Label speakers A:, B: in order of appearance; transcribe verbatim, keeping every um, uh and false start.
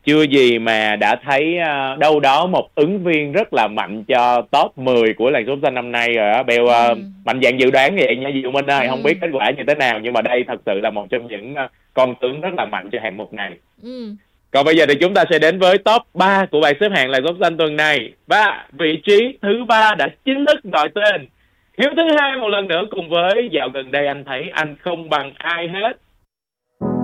A: chưa gì mà đã thấy uh, đâu đó một ứng viên rất là mạnh cho top mười của làn sóng xanh năm nay rồi á. Beo uh,
B: Ừ.
A: mạnh dạn dự đoán vậy nha Diệu Minh ơi, không biết
B: Ừ.
A: kết quả như thế nào, nhưng mà đây thật sự là một trong những uh, con tướng rất là mạnh cho hạng mục này.
B: Ừ.
A: Còn bây giờ thì chúng ta sẽ đến với top ba của bảng xếp hạng làn sóng xanh tuần này. Và vị trí thứ ba đã chính thức gọi tên Hiếu thứ hai một lần nữa, cùng với dạo gần đây anh thấy anh không bằng ai hết.